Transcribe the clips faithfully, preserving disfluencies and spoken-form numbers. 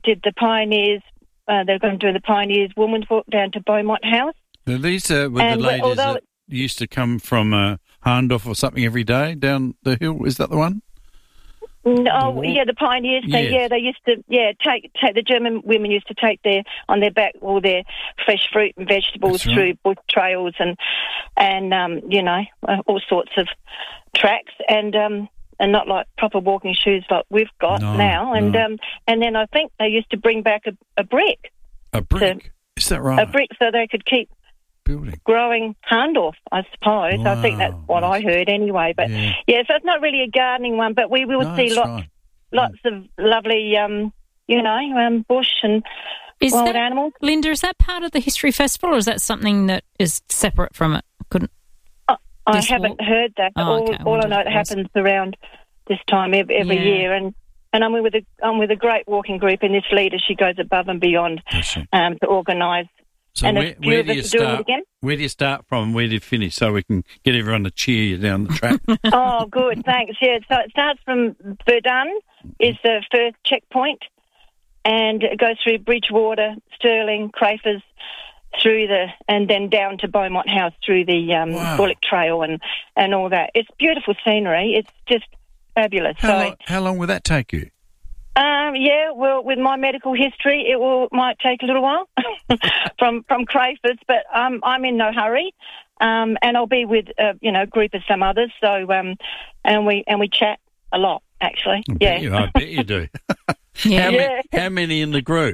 did the Pioneers. Uh, they're going to do the Pioneers Women's Walk down to Beaumont House. Now, these are with And the ladies although- that used to come from uh, Harndorf or something every day down the hill. Is that the one? No, walk? yeah, the Pioneers. They, Yes. Yeah, they used to. Yeah, take take the German women used to take their on their back all their fresh fruit and vegetables That's through right. bush trails and and um, you know uh, all sorts of tracks and um, and not like proper walking shoes like we've got No, now. And no. um, and then I think they used to bring back a, a brick, A brick. Is that right? a brick, so they could keep building. growing Harndorf, I suppose. I think that's Wow, what I that's- heard anyway. But Yeah. yeah, so it's not really a gardening one, but we will No, see it's lots. fine. Lots of lovely, um, you know, um, bush and Is wild that, animals. Linda, is that part of the History Festival or is that something that is separate from it? Couldn't. I, I This haven't walk? heard that. But Oh, all okay. I all I wondered know if it it was. happens around this time every, every Yeah. year, and, and I'm with a I'm with a great walking group, and this leader she goes above and beyond That's it. um, to organise. So and where, a few where of do you us are doing it start? again. Where do you start from and where do you finish so we can get everyone to cheer you down the track? Oh, good, thanks. Yeah, so it starts from Verdun, is the first checkpoint, and it goes through Bridgewater, Stirling, Crafers, through the, and then down to Beaumont House through the um, Wow. Bullock Trail and, and all that. It's beautiful scenery. It's just fabulous. How, so, long, how long will that take you? um, yeah, well, with my medical history, it will might take a little while from from Crafers, but um, I'm in no hurry. Um, and I'll be with uh, you know a group of some others. So um, and we and we chat a lot actually. I yeah. bet you, I bet you do. Yeah. How, Yeah. many, how many in the group?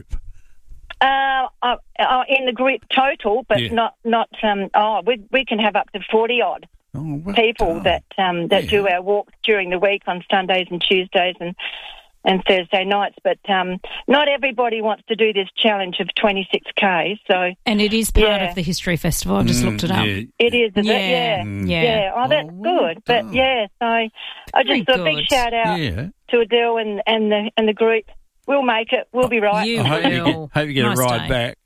Uh, uh, uh, in the group total, but Yeah. not not. Um, oh, we we can have up to forty odd Oh, well people done. that um, that Yeah. do our walks during the week on Sundays and Tuesdays and and Thursday nights. But um, not everybody wants to do this challenge of twenty-six K. So And it is part Yeah. of the History Festival. I just Mm, looked it up. yeah. it is, is Yeah. it? Yeah. Mm. Yeah. Yeah. Oh, that's Oh, well good. But done. yeah, so I Very just a big good. shout out Yeah. to Adele and and the and the group. We'll make it. We'll be right. You I hope you get, will. hope you get Nice a ride day. back.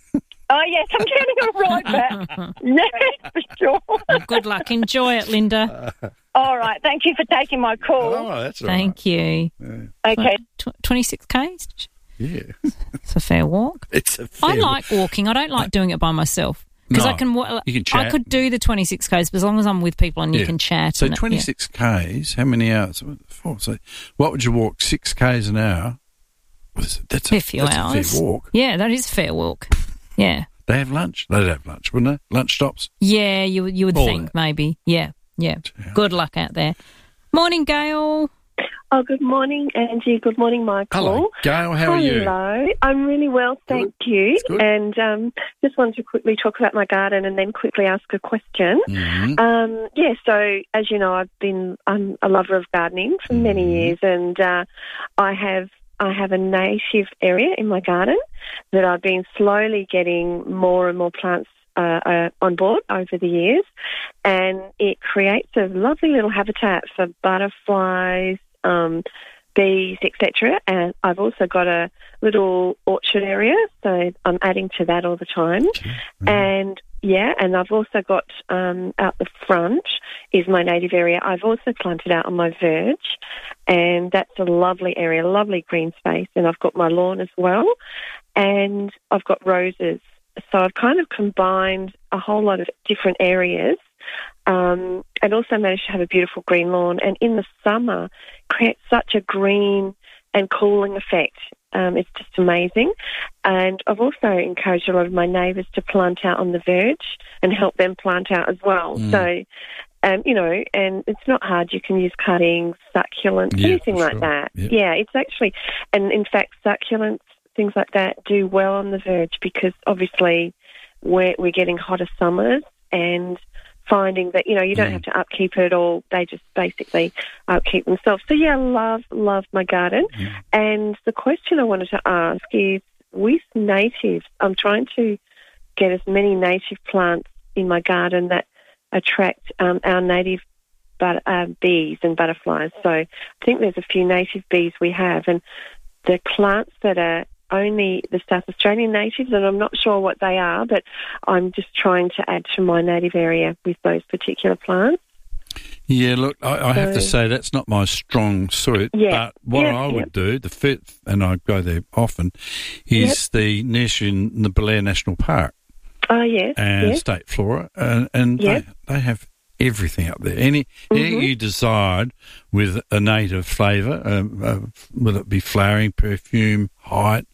Oh yes, I'm getting a ride back. Yeah, for sure. Good luck. Enjoy it, Linda. All right. Thank you for taking my call. Oh, that's all right. Thank you. Okay. Tw- twenty-six Ks? Yeah. It's a fair walk. It's a fair I like walking. I don't like doing it by myself. Because No, I can, wa- you can I chat. could do the twenty-six Ks, but as long as I'm with people and you Yeah. can chat. So and it- twenty-six Ks, how many hours? Four. So what would you walk? six Ks an hour? What is it? That's yeah. a, a few that's hours. a fair walk. Yeah, that is a fair walk. Yeah. They have lunch. They'd have lunch, wouldn't they? Lunch stops. Yeah, you, would- you would All think that. maybe. Yeah, yeah. Yeah. Good luck out there. Morning, Gail. Oh, good morning, Angie. Good morning, Michael. Hello, Gail. How are you? Hello. I'm really well, thank you. That's good. And um, just wanted to quickly talk about my garden and then quickly ask a question. Mhm. Um, yeah, so as you know, I've been I'm a lover of gardening for many Mhm. years, and uh, I have I have a native area in my garden that I've been slowly getting more and more plants uh, uh, on board over the years, and it creates a lovely little habitat for butterflies, um, bees, et cetera. And I've also got a little orchard area, so I'm adding to that all the time. Mhm. And yeah, and I've also got um, out the front is my native area. I've also planted out on my verge, and that's a lovely area, lovely green space. And I've got my lawn as well, and I've got roses. So I've kind of combined a whole lot of different areas, um, and also managed to have a beautiful green lawn. And in the summer, creates such a green and cooling effect. Um, it's just amazing. And I've also encouraged a lot of my neighbours to plant out on the verge and help them plant out as well. Mm. So, um, you know, and it's not hard. You can use cuttings, succulents, Yeah, anything for like sure. that. Yep. Yeah, it's actually, and in fact, succulents, things like that do well on the verge because obviously we're, we're getting hotter summers and finding that, you know, you don't Mm. have to upkeep it all. They just basically upkeep themselves. So, yeah, love, love my garden. Mm. And the question I wanted to ask is, with natives, I'm trying to get as many native plants in my garden that attract um, our native but, uh, bees and butterflies. So I think there's a few native bees we have. And the plants that are only the South Australian natives, and I'm not sure what they are, but I'm just trying to add to my native area with those particular plants. Yeah, look, I, I So- have to say that's not my strong suit. Yeah, But what yeah, I yeah. would do, the fit, and I go there often, is the nursery in the Belair National Park Oh, yes, and yes. State Flora, and, and Yep. they, they have everything up there. Any, anything Mhm. you decide with a native flavour, um, uh, whether it be flowering, perfume, height,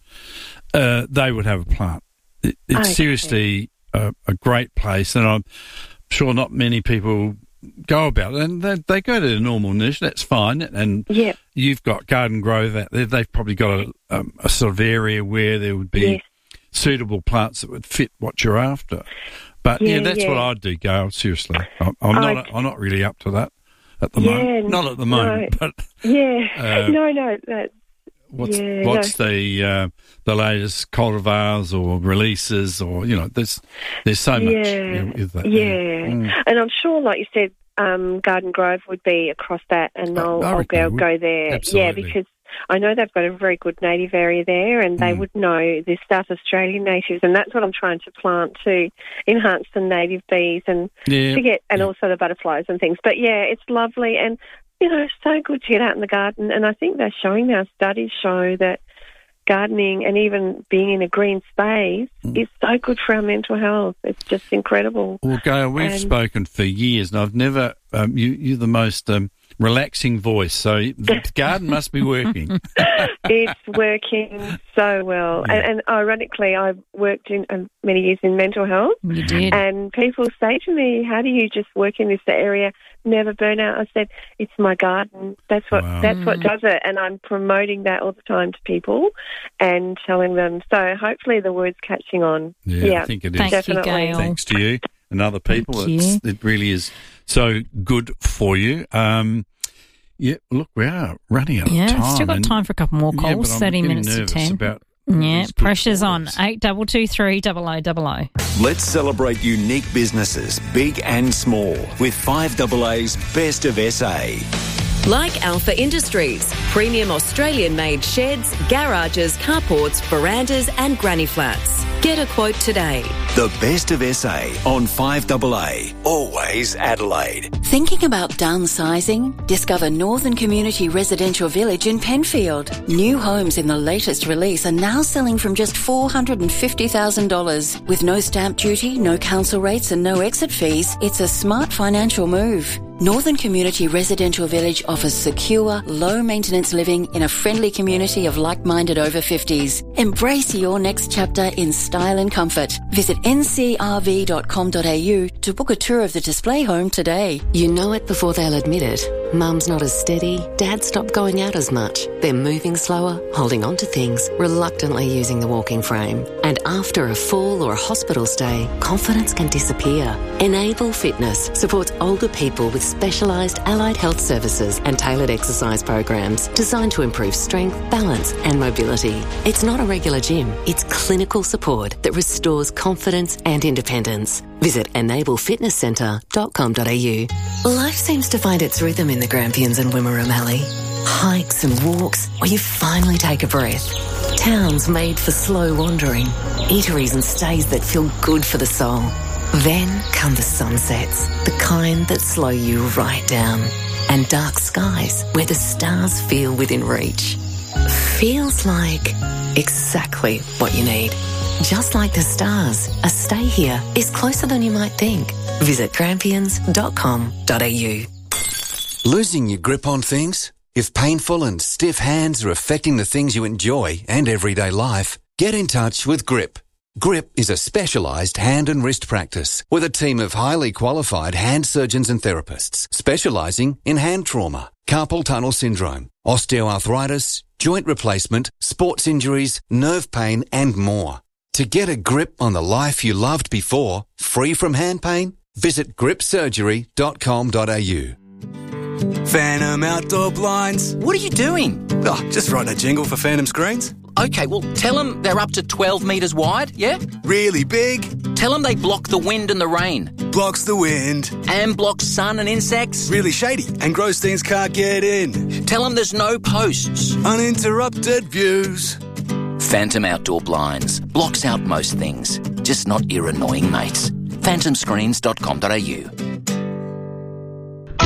uh, they would have a plant. It, it's Okay. seriously a, a great place, and I'm sure not many people go about it. And they, they go to the normal niche, that's fine. And Yep. you've got Garden Grove out there. They've probably got a, um, a sort of area where there would be Yes. suitable plants that would fit what you're after. But yeah, Yeah, that's yeah. what I'd do, Gail. Seriously, I'm, I'm I- not. I'm not really up to that at the Yeah, moment. Not at the moment. But Yeah. Uh, no, no, that, what's Yeah, what's the uh, the latest cultivars or releases, or you know, there's there's so much. yeah, with that, yeah. Mm. And I'm sure, like you said, um, Garden Grove would be across that, and I- I'll, I I'll reckon go, it would. go there. Absolutely. Yeah, because I know they've got a very good native area there, and they Mm. would know the South Australian natives, and that's what I'm trying to plant to enhance the native bees and Yeah, to get, and yeah. also the butterflies and things. But yeah, it's lovely, and you know, so good to get out in the garden. And I think they're showing now, studies show that gardening and even being in a green space Mm. is so good for our mental health. It's just incredible. Well, Gail, we've And- spoken for years, and I've never. Um, you, you're the most um, relaxing voice, so the garden must be working. It's working so well. Yeah. And, and ironically, I worked in um, many years in mental health, You did. and people say to me, how do you just work in this area, never burn out? I said, it's my garden. That's what Wow. that's what does it. And I'm promoting that all the time to people and telling them. So hopefully the word's catching on. Yeah, Yeah. I think it is. Thank you, definitely. Gail. Thanks to you and other people. Thank It's, you. it really is so good for you. Um, yeah, look, we are running out of Yeah, time. still got and- time for a couple more Yeah, calls. but I'm Thirty getting minutes to nervous ten. About Yeah, these good pressure's on. callers. Eight double two three double o double o. Let's celebrate unique businesses, big and small, with five A A's Best of S A. Like Alpha Industries, premium Australian-made sheds, garages, carports, verandas and granny flats. Get a quote today. The Best of S A on five A A. Always Adelaide. Thinking about downsizing? Discover Northern Community Residential Village in Penfield. New homes in the latest release are now selling from just four hundred fifty thousand dollars. With no stamp duty, no council rates and no exit fees, it's a smart financial move. Northern Community Residential Village offers secure, low-maintenance living in a friendly community of like-minded over fifties. Embrace your next chapter in style and comfort. Visit n c r v dot com dot a u to book a tour of the display home today. You know it before they'll admit it. Mum's not as steady, Dad stopped going out as much. They're moving slower, holding on to things, reluctantly using the walking frame. And after a fall or a hospital stay, confidence can disappear. Enable Fitness supports older people with specialised allied health services and tailored exercise programs designed to improve strength, balance and mobility. It's not a regular gym, it's clinical support that restores confidence and independence. Visit enable fitness centre dot com dot a u. Life seems to find its rhythm in the Grampians and Wimmera Mallee. Hikes and walks where you finally take a breath. Towns made for slow wandering. Eateries and stays that feel good for the soul. Then come the sunsets, the kind that slow you right down. And dark skies where the stars feel within reach. Feels like exactly what you need. Just like the stars, a stay here is closer than you might think. Visit grampians dot com dot a u. Losing your grip on things? If painful and stiff hands are affecting the things you enjoy and everyday life, get in touch with Grip. Grip is a specialised hand and wrist practice with a team of highly qualified hand surgeons and therapists specialising in hand trauma, carpal tunnel syndrome, osteoarthritis, joint replacement, sports injuries, nerve pain and more. To get a grip on the life you loved before, free from hand pain, visit grip surgery dot com dot a u. Phantom Outdoor Blinds. What are you doing? Oh, just writing a jingle for Phantom Screens. Okay, well, tell them they're up to twelve metres wide, yeah? Really big. Tell them they block the wind and the rain. Blocks the wind. And block sun and insects. Really shady, and gross things can't get in. Tell them there's no posts. Uninterrupted views. Phantom Outdoor Blinds. Blocks out most things, just not your annoying mates. phantom screens dot com dot a u.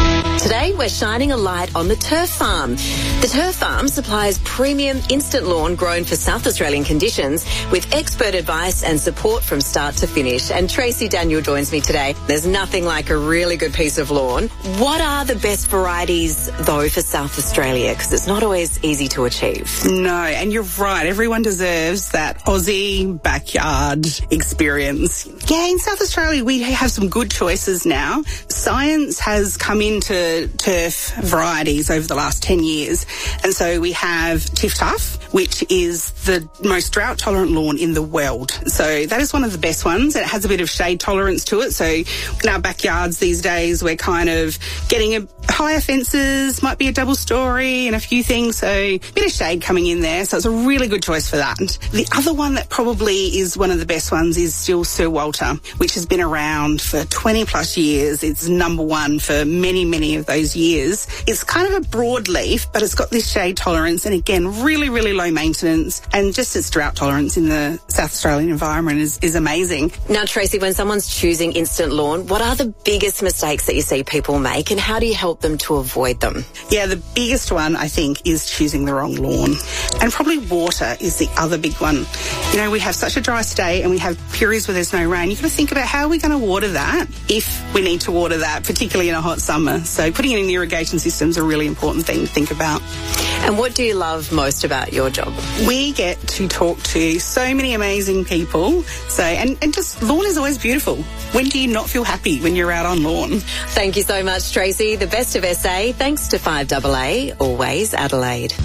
Today, we're shining a light on the Turf Farm. The Turf Farm supplies premium instant lawn grown for South Australian conditions with expert advice and support from start to finish. And Tracy Daniel joins me today. There's nothing like a really good piece of lawn. What are the best varieties, though, for South Australia? Because it's not always easy to achieve. No, and you're right. Everyone deserves that Aussie backyard experience. Yeah, in South Australia, we have some good choices now. Science has come into turf varieties over the last ten years. And so we have Tiff Tuff, which is the most drought-tolerant lawn in the world. So that is one of the best ones. It has a bit of shade tolerance to it. So in our backyards these days, we're kind of getting a higher fences, might be a double story and a few things. So a bit of shade coming in there. So it's a really good choice for that. The other one that probably is one of the best ones is still Sir Walter, which has been around for twenty plus years. It's number one for many, many of those years. It's kind of a broad leaf, but it's got this shade tolerance and again, really, really low maintenance, and just its drought tolerance in the South Australian environment is, is amazing. Now, Tracy, when someone's choosing instant lawn, what are the biggest mistakes that you see people make and how do you help them to avoid them? Yeah, the biggest one, I think, is choosing the wrong lawn. And probably water is the other big one. You know, we have such a dry state and we have periods where there's no rain. You've got to think about how are we going to water that if we need to water that, particularly in a hot summer. So putting it in the irrigation system is a really important thing to think about. And what do you love most about your job? We get to talk to so many amazing people. So, and, and just lawn is always beautiful. When do you not feel happy when you're out on lawn? Thank you so much, Tracy. The best of S A, thanks to five A A, always Adelaide.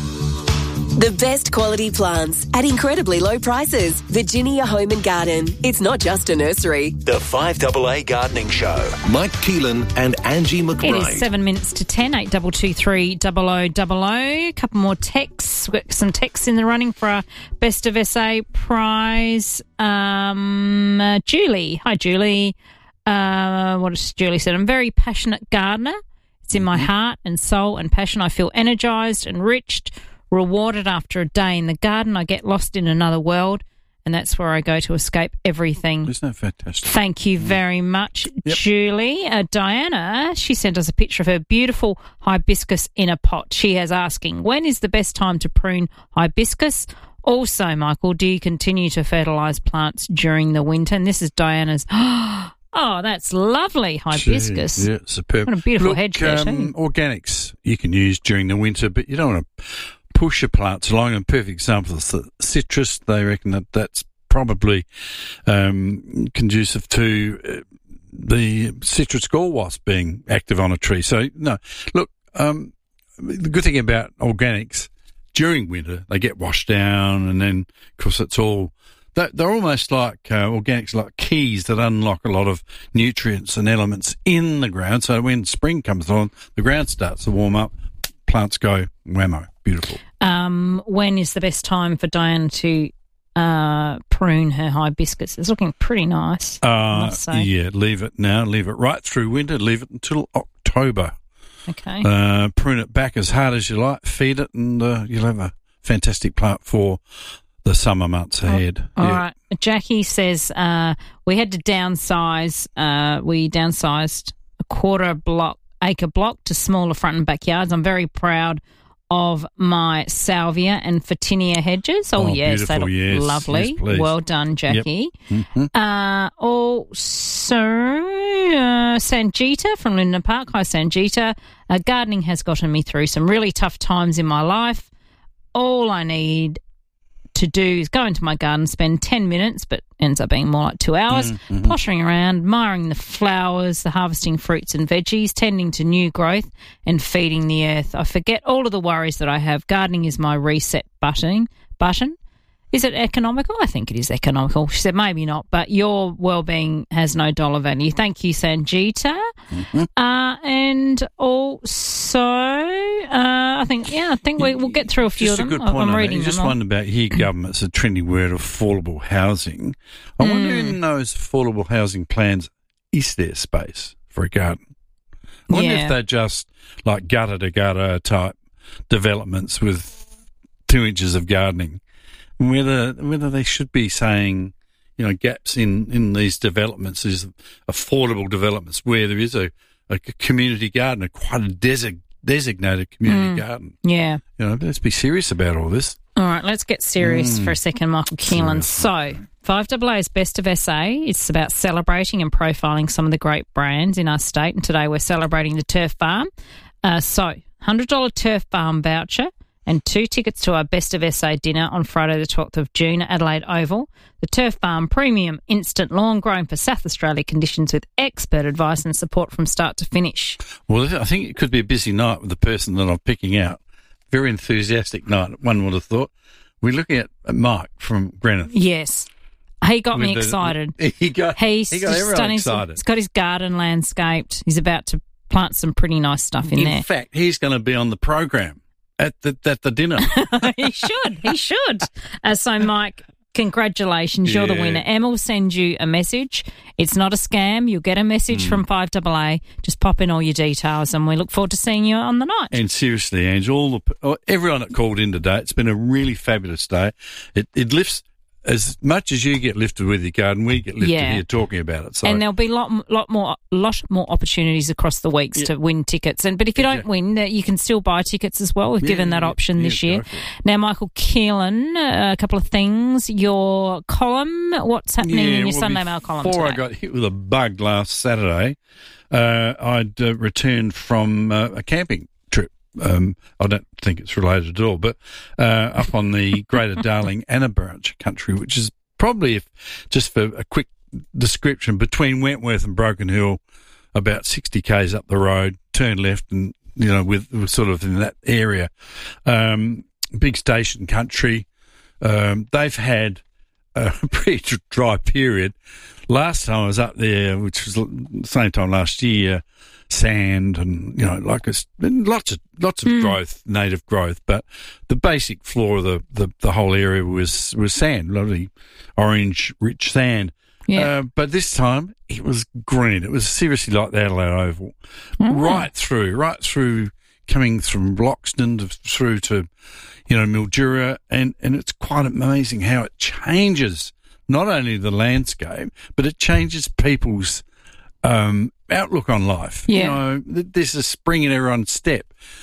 The best quality plants at incredibly low prices. Virginia Home and Garden. It's not just a nursery. The five A A Gardening Show. Mike Keelan and Angie McBride. It is seven minutes to ten, eight double two three double oh double oh. A couple more texts. We've got some texts in the running for our Best of S A prize. Um, uh, Julie. Hi, Julie. Uh, what has Julie said? I'm a very passionate gardener. It's in my heart and soul and passion. I feel energised, enriched, rewarded after a day in the garden. I get lost in another world, and that's where I go to escape everything. Isn't that fantastic? Thank you very much, yep. Julie. Uh, Diana, she sent us a picture of her beautiful hibiscus in a pot. She has asking, when is the best time to prune hibiscus? Also, Michael, do you continue to fertilise plants during the winter? And this is Diana's... Oh, that's lovely, hibiscus. Gee, yeah, superb. What a beautiful Look, hedge there, um, too. Organics you can use during the winter, but you don't want to push your plants along. A perfect example is the citrus. They reckon that that's probably um, conducive to uh, the citrus gall wasp being active on a tree. So, no, look, um, the good thing about organics, during winter, they get washed down, and then, of course, it's all... They're almost like uh, organics, like keys that unlock a lot of nutrients and elements in the ground. So when spring comes on, the ground starts to warm up, plants go whammo. Beautiful. Um, when is the best time for Diana to uh, prune her hibiscus? It's looking pretty nice, Uh, I must say. Yeah, leave it now. Leave it right through winter. Leave it until October. Okay. Uh, prune it back as hard as you like. Feed it, and uh, you'll have a fantastic plant for the summer months ahead. All yeah. right. Jackie says uh, we had to downsize. Uh, we downsized a quarter block acre block to smaller front and backyards. I'm very proud of my salvia and phaeton hedges. Oh, Oh, yes, they beautiful, look yes, lovely. yes, please. Well done, Jackie. Yep. Mhm. Uh, also, uh, Sanjita from Linden Park. Hi, Sanjita. Uh, gardening has gotten me through some really tough times in my life. All I need to do is go into my garden, spend ten minutes, but ends up being more like two hours, Mm-hmm. pottering around, admiring the flowers, the harvesting fruits and veggies, tending to new growth and feeding the earth. I forget all of the worries that I have. Gardening is my reset button. Button. Is it economical? I think it is economical. She said maybe not, but your well-being has no dollar value. Thank you, Sanjita. Mm-hmm. Uh, and also, uh, I think, yeah, I think we, we'll get through a few Just of a them. good point I'm on reading that. You just them all. wonder about here, government's a trendy word, affordable housing. I Mm. wonder in those affordable housing plans, is there space for a garden? I wonder Yeah. if they're just like gutter-to-gutter type developments with two inches of gardening. Whether whether they should be saying, you know, gaps in, in these developments, these affordable developments where there is a, a community garden, a quite a desig, designated community Mm. garden. Yeah. You know, let's be serious about all this. All right, let's get serious Mm. for a second, Michael Keelan. So, five A A's Best of S A, it's about celebrating and profiling some of the great brands in our state, and today we're celebrating the Turf Farm. Uh, so, one hundred dollars Turf Farm voucher and two tickets to our Best of S A dinner on Friday the twelfth of June at Adelaide Oval. The Turf Farm Premium Instant Lawn grown for South Australia conditions with expert advice and support from start to finish. Well, I think it could be a busy night with the person that I'm picking out. Very enthusiastic night, one would have thought. We're looking at Mike from Greenock. Yes. He got me With the- excited. he got, He's he got just everyone done his- excited. He's got his garden landscaped. He's about to plant some pretty nice stuff in, In there. fact, he's going to be on the program at the at the dinner. He should. He should. Uh, so, Mike, congratulations. You're the Yeah. winner. Emma will send you a message. It's not a scam. You'll get a message Mm. from five A A. Just pop in all your details, and we look forward to seeing you on the night. And seriously, Ange, all the oh, everyone that called in today, it's been a really fabulous day. It it lifts as much as you get lifted with your garden, we get lifted Yeah. here talking about it. So And there'll be lot, lot more, lot more opportunities across the weeks Yeah. to win tickets. And but if you don't win, uh, you can still buy tickets as well. We've Yeah, given that yeah, option yeah, this go year. for it. Now, Michael Keelan, uh, a couple of things. Your column, what's happening in your well, Sunday Mail column Before today? I got hit with a bug last Saturday, uh, I'd uh, returned from uh, a camping trip. Um, I don't think it's related at all, but uh, up on the Greater Darling Annabranch country, which is probably, if just for a quick description, between Wentworth and Broken Hill, about sixty kays up the road, turn left, and you know, with, with sort of in that area, um, big station country. Um, they've had a pretty dry period. Last time I was up there, which was the same time last year, sand and, you know, like it's been lots of, lots of Mm. growth, native growth, but the basic floor of the, the, the whole area was, was sand, lovely orange, rich sand. Yeah. Uh, but this time it was green. It was seriously like the Adelaide Oval, right through, right through, coming from Loxton to, through to, you know, Mildura, and, and it's quite amazing how it changes not only the landscape, but it changes people's um, outlook on life. Yeah. You know, th- there's a spring in everyone's step,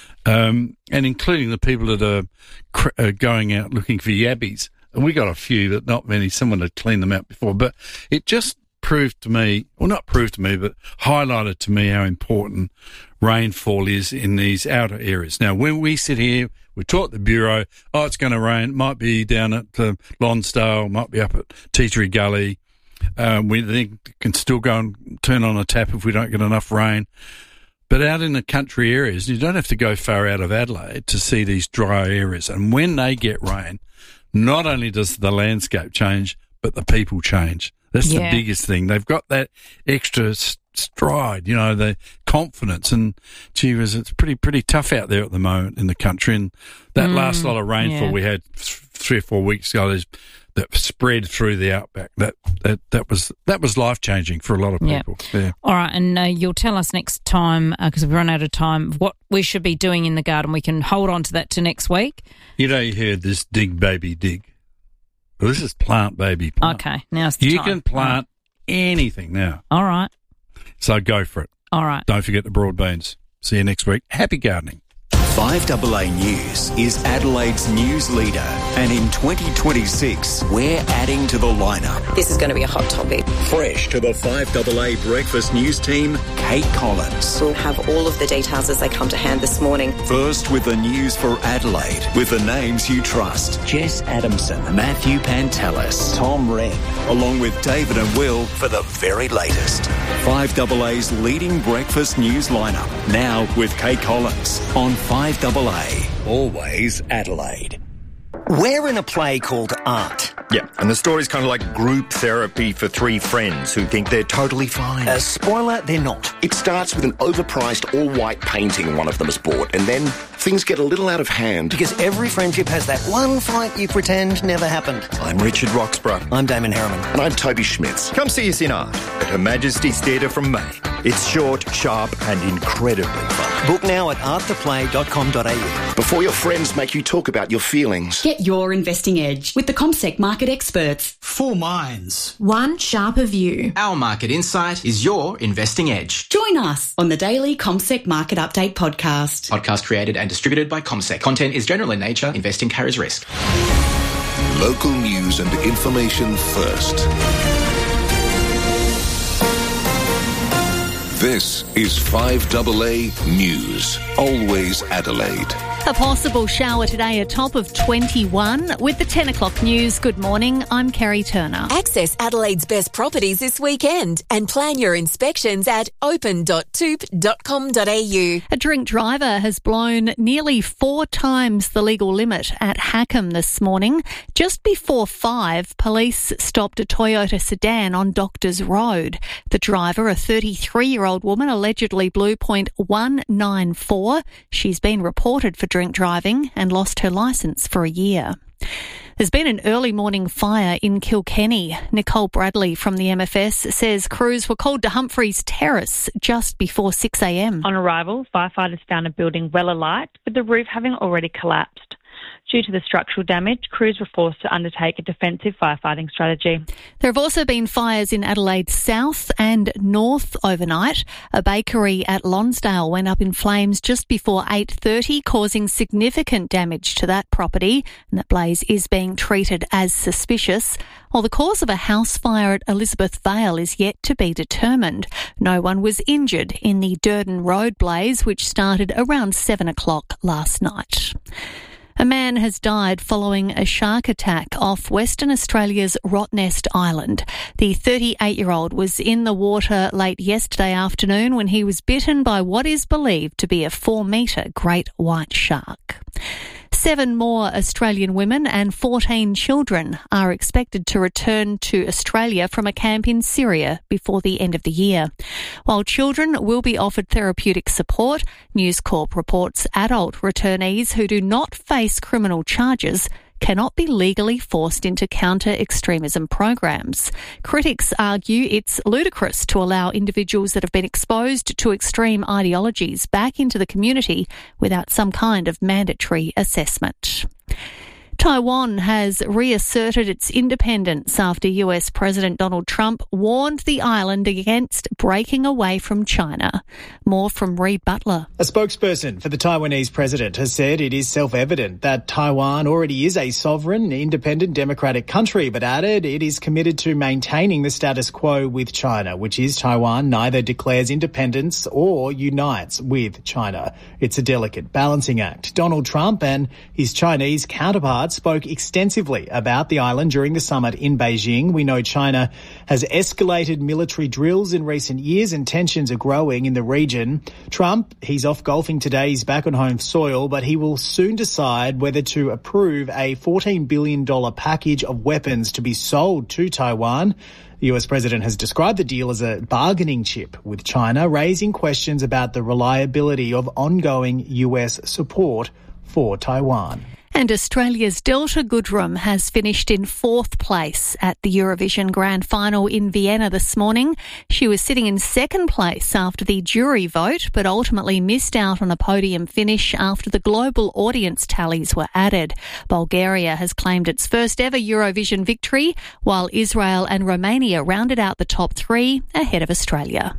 um, and including the people that are, cr- are going out looking for yabbies. And we got a few, but not many. Someone had cleaned them out before. But it just proved to me, well, not proved to me, but highlighted to me how important rainfall is in these outer areas. Now, when we sit here, we talk the Bureau, oh, it's going to rain. It might be down at uh, Lonsdale, might be up at Tea Tree Gully. Um, we think can still go and turn on a tap if we don't get enough rain. But out in the country areas, you don't have to go far out of Adelaide to see these dry areas. And when they get rain, not only does the landscape change, but the people change. That's Yeah. the biggest thing. They've got that extra s- stride, you know, the confidence. And gee whiz, it's pretty, pretty tough out there at the moment in the country. And that Mm, last lot of rainfall yeah. we had th- three or four weeks ago, there's, that spread through the outback. That that that was that was life changing for a lot of Yeah. people. Yeah. All right, and uh, you'll tell us next time, because we've run out of time, what we should be doing in the garden. We can hold on to that to next week. You know, you heard this dig baby dig. Well, this is plant baby plant. Okay, now's the You time. can plant anything now. All right. So go for it. All right. Don't forget the broad beans. See you next week. Happy gardening. five A A News is Adelaide's news leader, and in twenty twenty-six, we're adding to the lineup. This is going to be a hot topic. Fresh to the five A A Breakfast News team, Kate Collins. We'll have all of the details as they come to hand this morning. First with the news for Adelaide, with the names you trust. Jess Adamson, Matthew Pantelis, Tom Wren, along with David and Will for the very latest. five A A's leading breakfast news lineup, now with Kate Collins on five A A. Always Adelaide. We're in a play called Art. Yeah, and the story's kind of like group therapy for three friends who think they're totally fine. Uh, spoiler, they're not. It starts with an overpriced all-white painting one of them has bought, and then things get a little out of hand. Because every friendship has that one fight you pretend never happened. I'm Richard Roxburgh. I'm Damon Harriman. And I'm Toby Schmitz. Come see us in Art at Her Majesty's Theatre from May. It's short, sharp and incredibly fun. Book now at art the play dot com dot a u. Before your friends make you talk about your feelings. Get your investing edge with the CommSec market experts. Four minds. One sharper view. Our market insight is your investing edge. Join us on the daily CommSec Market Update podcast. Podcast created and distributed by CommSec. Content is general in nature. Investing carries risk. Local news and information first. This is five A A News. Always Adelaide. A possible shower today, a top of twenty-one. With the ten o'clock news, good morning, I'm Kerry Turner. Access Adelaide's best properties this weekend and plan your inspections at open dot toop dot com dot a u. A drink driver has blown nearly four times the legal limit at Hackham this morning. Just before five, police stopped a Toyota sedan on Doctors Road. The driver, a thirty-three-year-old woman, allegedly blew point one nine four. She's been reported for drink driving and lost her licence for a year. There's been an early morning fire in Kilkenny. Nicole Bradley from the M F S says crews were called to Humphreys Terrace just before six a m. On arrival, firefighters found a building well alight, with the roof having already collapsed. Due to the structural damage, crews were forced to undertake a defensive firefighting strategy. There have also been fires in Adelaide South and North overnight. A bakery at Lonsdale went up in flames just before eight thirty, causing significant damage to that property, and that blaze is being treated as suspicious. While the cause of a house fire at Elizabeth Vale is yet to be determined. No one was injured in the Durden Road blaze, which started around seven o'clock last night. A man has died following a shark attack off Western Australia's Rottnest Island. The thirty-eight-year-old was in the water late yesterday afternoon when he was bitten by what is believed to be a four-metre great white shark. Seven more Australian women and fourteen children are expected to return to Australia from a camp in Syria before the end of the year. While children will be offered therapeutic support, News Corp reports adult returnees who do not face criminal charges cannot be legally forced into counter-extremism programs. Critics argue it's ludicrous to allow individuals that have been exposed to extreme ideologies back into the community without some kind of mandatory assessment. Taiwan has reasserted its independence after U S President Donald Trump warned the island against breaking away from China. More from Reid Butler. A spokesperson for the Taiwanese president has said it is self-evident that Taiwan already is a sovereign, independent, democratic country, but added it is committed to maintaining the status quo with China, which is Taiwan neither declares independence or unites with China. It's a delicate balancing act. Donald Trump and his Chinese counterpart spoke extensively about the island during the summit in Beijing. We know China has escalated military drills in recent years and tensions are growing in the region. Trump, he's off golfing today. He's back on home soil, but he will soon decide whether to approve a fourteen billion dollars package of weapons to be sold to Taiwan. The U S president has described the deal as a bargaining chip with China, raising questions about the reliability of ongoing U S support for Taiwan. And Australia's Delta Goodrem has finished in fourth place at the Eurovision Grand Final in Vienna this morning. She was sitting in second place after the jury vote, but ultimately missed out on a podium finish after the global audience tallies were added. Bulgaria has claimed its first ever Eurovision victory, while Israel and Romania rounded out the top three ahead of Australia.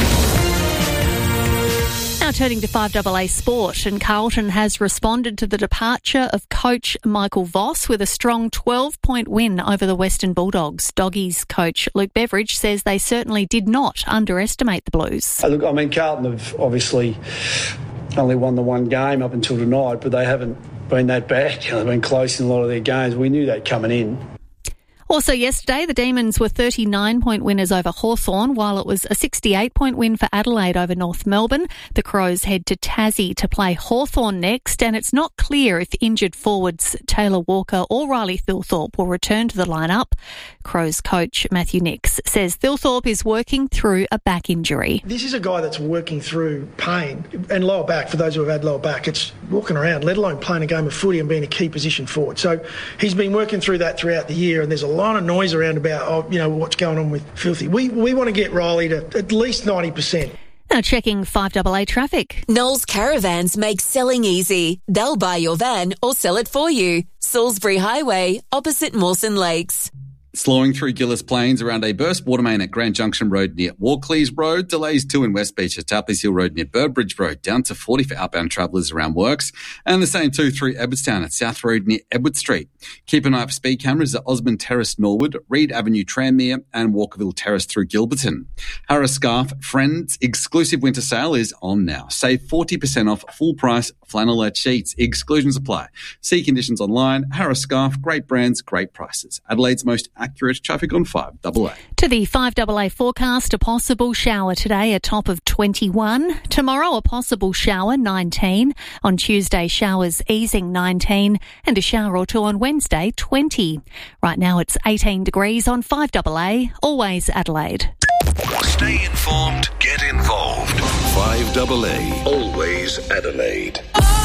Now turning to five A A Sport, and Carlton has responded to the departure of coach Michael Voss with a strong twelve-point win over the Western Bulldogs. Doggies coach Luke Beveridge says they certainly did not underestimate the Blues. Look, I mean, Carlton have obviously only won the one game up until tonight, but they haven't been that bad. You know, they've been close in a lot of their games. We knew that coming in. Also yesterday, the Demons were thirty-nine-point winners over Hawthorn, while it was a sixty-eight-point win for Adelaide over North Melbourne. The Crows head to Tassie to play Hawthorn next, and it's not clear if injured forwards Taylor Walker or Riley Thilthorpe will return to the lineup. Crows coach Matthew Nix says Thilthorpe is working through a back injury. This is a guy that's working through pain and lower back. For those who have had lower back, it's walking around, let alone playing a game of footy and being a key position forward. So he's been working through that throughout the year, and there's a lot of noise around about, oh, you know, what's going on with Filthy. We we want to get Riley to at least ninety percent. Now checking five A A traffic. Knowles Caravans make selling easy. They'll buy your van or sell it for you. Salisbury Highway, opposite Mawson Lakes. Slowing through Gillis Plains around a burst water main at Grand Junction Road near Walkleys Road. Delays too in West Beach at Tapley's Hill Road near Burbridge Road, down to forty for outbound travellers around works. And the same too through Edwardstown at South Road near Edward Street. Keep an eye for speed cameras at Osmond Terrace Norwood, Reed Avenue Tranmere and Walkerville Terrace through Gilberton. Harris Scarf Friends exclusive winter sale is on now. Save forty percent off full price flannelette sheets. Exclusions apply. See conditions online. Harris Scarf, great brands, great prices. Adelaide's most accurate traffic on five double A. To the five double A forecast, a possible shower today, a top of twenty-one. Tomorrow, a possible shower, nineteen. On Tuesday, showers easing, nineteen. And a shower or two on Wednesday, twenty. Right now, it's eighteen degrees on five double A, always Adelaide. Stay informed, get involved. five double A, always Adelaide.